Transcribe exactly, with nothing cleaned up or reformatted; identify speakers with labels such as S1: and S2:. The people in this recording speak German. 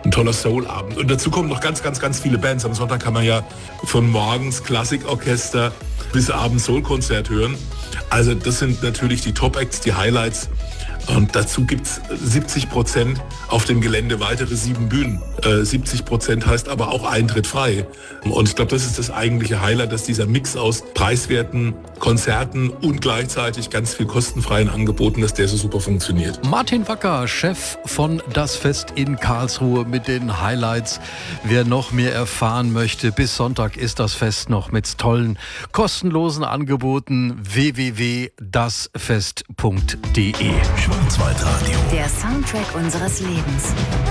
S1: ein toller Soul-Abend. Und dazu kommen noch ganz, ganz, ganz viele Bands. Am Sonntag kann man ja von morgens Klassikorchester bis abends Soul-Konzert hören. Also das sind natürlich die Top-Acts, die Highlights. Und dazu gibt es siebzig Prozent auf dem Gelände, weitere sieben Bühnen. Äh, siebzig Prozent heißt aber auch Eintritt frei. Und ich glaube, das ist das eigentliche Highlight, dass dieser Mix aus preiswerten Konzerten und gleichzeitig ganz viel kostenfreien Angeboten, dass der so super funktioniert.
S2: Martin Wacker, Chef von Das Fest in Karlsruhe mit den Highlights. Wer noch mehr erfahren möchte, bis Sonntag ist das Fest noch mit tollen, kostenlosen Angeboten. w w w punkt das fest punkt d e
S3: Schwarzwaldradio.
S4: Der Soundtrack unseres Lebens.